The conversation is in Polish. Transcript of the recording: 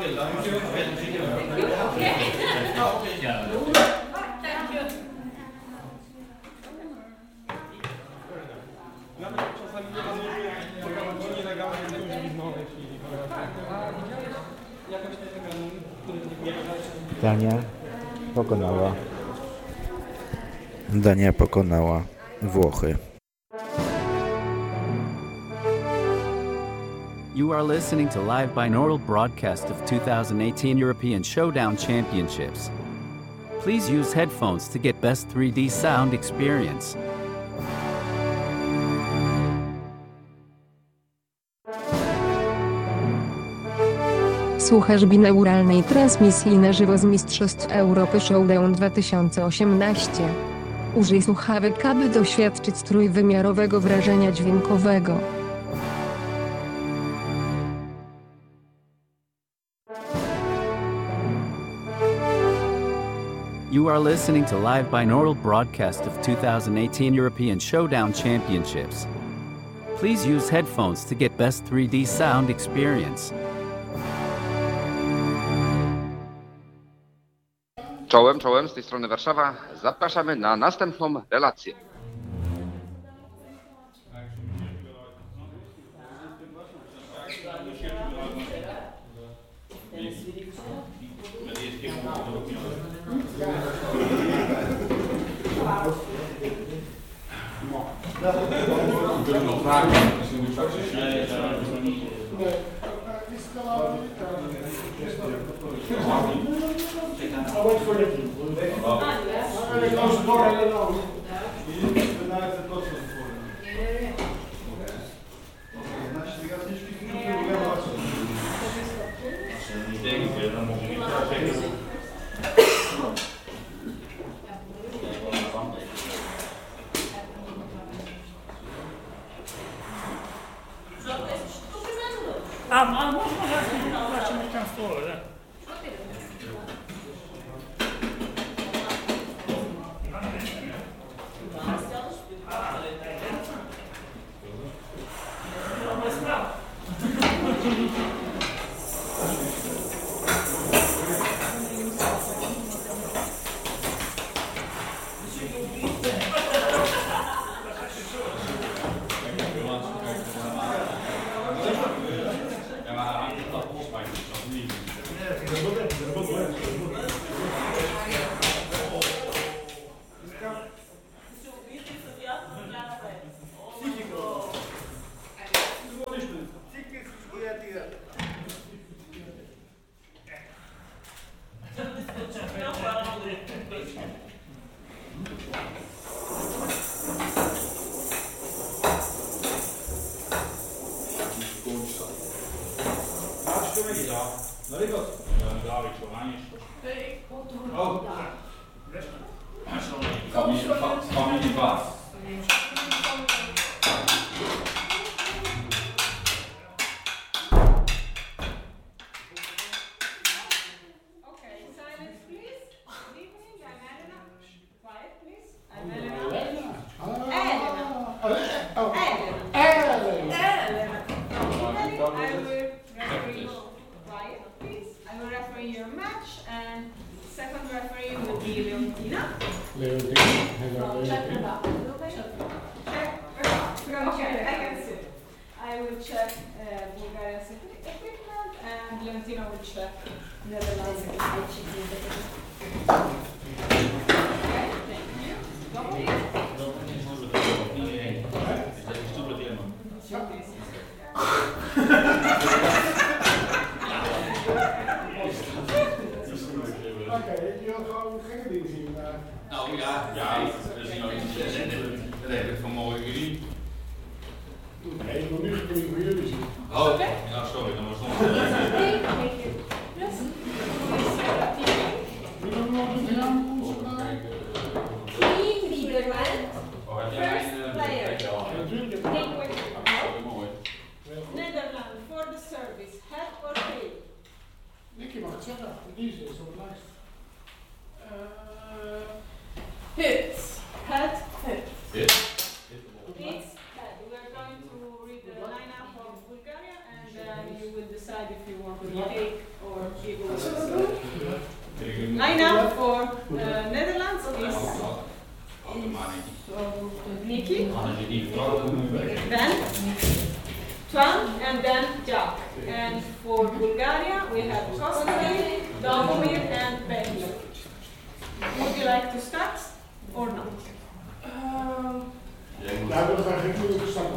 Dania pokonała Włochy. You are listening to live binaural broadcast of 2018 European Showdown Championships. Please use headphones to get best 3D sound experience. Słuchasz binauralnej transmisji na żywo z Mistrzostw Europy Showdown 2018. Użyj słuchawek, aby doświadczyć trójwymiarowego wrażenia dźwiękowego. You are listening to live binaural broadcast of 2018 European Showdown Championships. Please use headphones to get best 3D sound experience. Czołem, z tej strony Warszawa. Zapraszamy na następną relację. A można zobaczymy tam w pole. Hits. Head. Hit. Hits. Head. We are going to read the lineup of Bulgaria and you will decide if you want to take or give. Line up for Netherlands is Nikki, then Twan, and then Jack. And for Bulgaria, we have Kostin, Domir, and Becky. Would you like to start or not? Daar wil ik graag een moeilijke stap